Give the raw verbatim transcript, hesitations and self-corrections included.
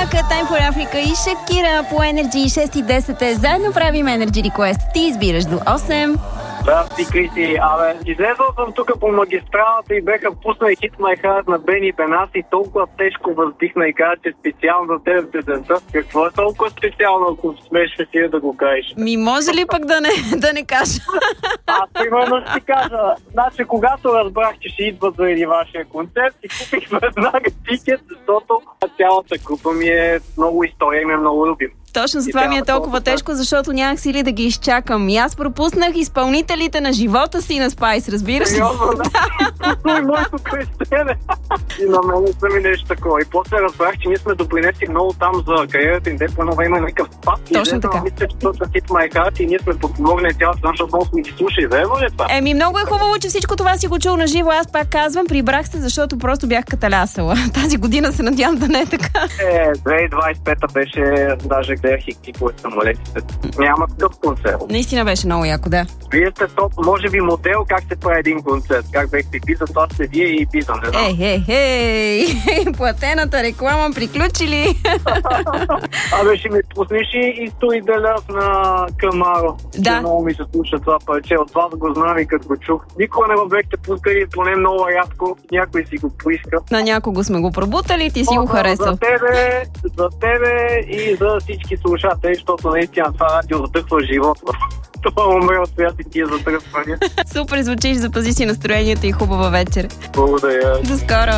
Мака, Time for Africa и Шакира по Energy шест и десет е. Заедно правим Energy Request. Ти избираш до осем. Здрасти, Кристи. Абе, излезъл съм тук по магистралата и беха пуснали Hit My Heart на Бени Бенаси и толкова тежко въздихна и каза, че специално за теб песента. Какво е толкова специално, ако смееш си да го кажеш? Ми може ли пък да не, да не кажа? Аз примерно ще ти кажа. Значи, когато разбрах, че ще идват заради вашия концерт, и купих веднага тикет, защото цялата група ми е много история и ме много любим. Точно за това ми е толкова тежко, защото нямах сили да ги изчакам. И аз пропуснах изпълнителите на живота си на Спайс, разбираш ли? Сериозно, да. И моето кръщене. И на мен са ми нещо такова. И после разбрах, че ние сме допринесли много там за кариерата им. Те по едно време някакъв спад. Точно така. Мисля, че това са Hit My Heart и ние сме подпомогнали цялата страна, защото много сме ги слушали. Верно ли това? Еми, много е хубаво, че всичко това си го чул на живо. Аз пак казвам, прибрах се, защото просто бях каталясала. Тази година се надявам да не е така. Е, две хиляди двадесет и пета беше даже гледах и кипове самолетите. Няма такъв концерт. Наистина беше много яко, да. Вие сте топ, може би модел как се прави един концерт. Как бехте писат, това сте вие и писам. Ей, ей, ей, платената реклама приключили. Абе, ще ми пуснеш и Стои Делев на Камаро. Да. Много ми се слуша това парче. От вас го знам и като го чух. Никога не го бехте пускали, поне много рядко. Някой си го поиска. На някого сме го пробутали, ти си го харесал. За тебе, за тебе и за всички слушатели, защото наистина това радио задъхва живот. Това умре от свят и тия задръпвания. Супер звучиш, запази си настроението и хубава вечер. Благодаря. До скоро.